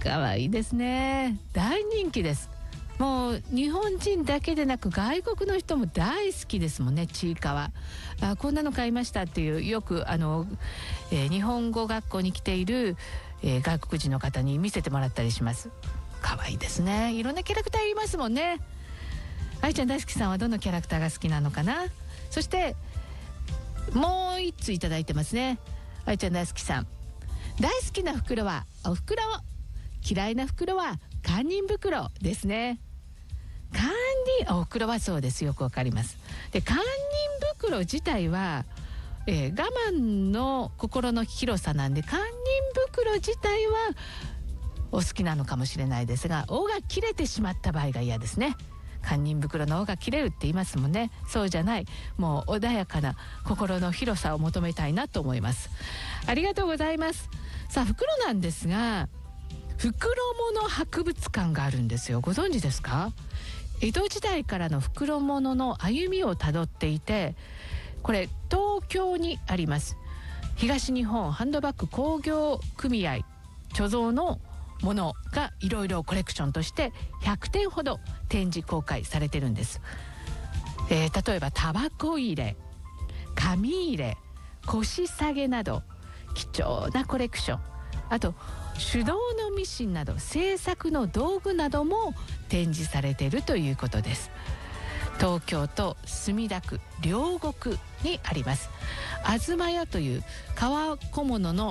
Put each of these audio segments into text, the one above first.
かわいいですね。大人気です。もう日本人だけでなく外国の人も大好きですもんね。ちいかわ、こんなの買いましたっていう、よく日本語学校に来ている、外国人の方に見せてもらったりします。かわいいですね。いろんなキャラクターいますもんね。愛ちゃん大好きさんはどのキャラクターが好きなのかな。そしてもう一ついただいてますね。愛ちゃん大好きさん、大好きな袋はお袋、嫌いな袋は堪忍袋ですね。お袋はそうです。よくわかります。で、堪忍袋自体は、我慢の心の広さなんで、堪忍袋自体はお好きなのかもしれないですが、尾が切れてしまった場合が嫌ですね。堪忍袋の尾が切れるって言いますもんね。そうじゃない、もう穏やかな心の広さを求めたいなと思います。ありがとうございます。さあ、袋なんですが、袋物博物館があるんですよ。ご存知ですか？江戸時代からの袋物の歩みをたどっていて、これ東京にあります東日本ハンドバッグ工業組合貯蔵のものがいろいろコレクションとして100点ほど展示公開されてるんです。例えばタバコ入れ、紙入れ、腰下げなど貴重なコレクション、あと手動のミシンなど製作の道具なども展示されているということです。東京都墨田区両国にあります東屋という革小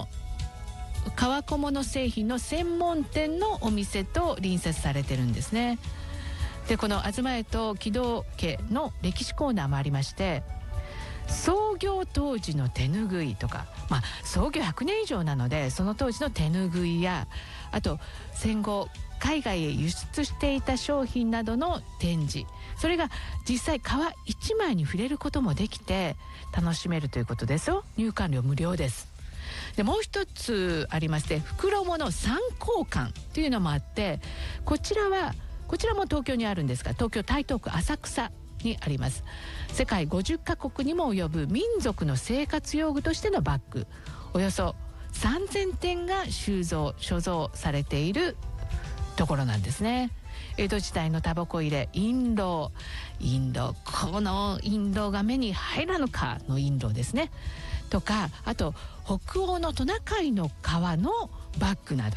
物製品の専門店のお店と隣接されてるんですね。で、この東屋と木戸家の歴史コーナーもありまして、創業当時の手ぬぐいとか、創業100年以上なのでその当時の手ぬぐいや、あと戦後海外へ輸出していた商品などの展示、それが実際革1枚に触れることもできて楽しめるということですよ。入館料無料です。で、もう一つありまして、袋物参考館というのもあって、こちらも東京にあるんですが、東京台東区浅草にあります。世界50カ国にも及ぶ民族の生活用具としてのバッグ、およそ3000点が所蔵されているところなんですね。江戸時代のタバコ入れ、印籠、この印籠が目に入らぬかの印籠ですねとか、あと北欧のトナカイの革のバッグなど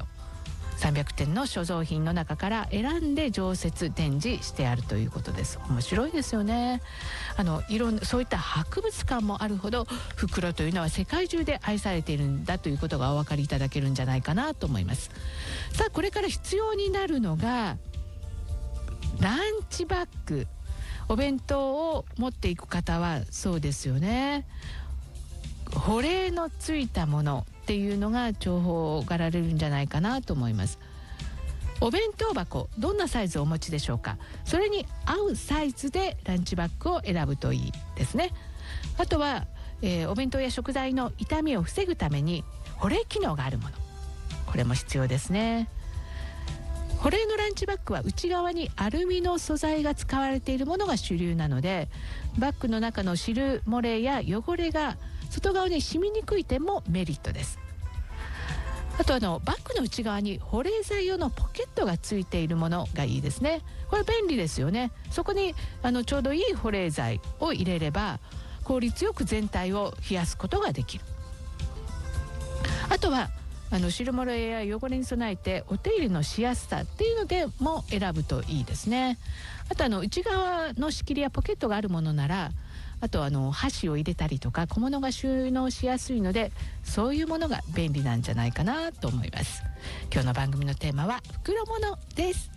300点の所蔵品の中から選んで常設展示してあるということです。面白いですよね。いろんなそういった博物館もあるほど、袋というのは世界中で愛されているんだということがお分かりいただけるんじゃないかなと思います。さあ、これから必要になるのがランチバッグ。お弁当を持っていく方はそうですよね。保冷のついたものっていうのが重宝がられるんじゃないかなと思います。お弁当箱、どんなサイズをお持ちでしょうか。それに合うサイズでランチバッグを選ぶといいですね。あとは、お弁当や食材の傷みを防ぐために保冷機能があるもの、これも必要ですね。保冷のランチバッグは内側にアルミの素材が使われているものが主流なので、バッグの中の汁漏れや汚れが外側に染みにくい点もメリットです。あとバッグの内側に保冷剤用のポケットがついているものがいいですね。これ便利ですよね。そこにちょうどいい保冷剤を入れれば効率よく全体を冷やすことができる。あとは汁漏れや汚れに備えてお手入れのしやすさっていうのでも選ぶといいですね。あと内側の仕切りやポケットがあるものなら、あと箸を入れたりとか小物が収納しやすいので、そういうものが便利なんじゃないかなと思います。今日の番組のテーマは袋物です。